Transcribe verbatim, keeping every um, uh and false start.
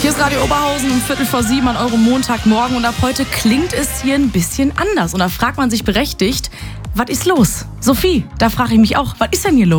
Hier ist Radio Oberhausen um Viertel vor sieben an eurem Montagmorgen und ab heute klingt es hier ein bisschen anders. Und da fragt man sich berechtigt, was ist los? Sophie, da frage ich mich auch, was ist denn hier los?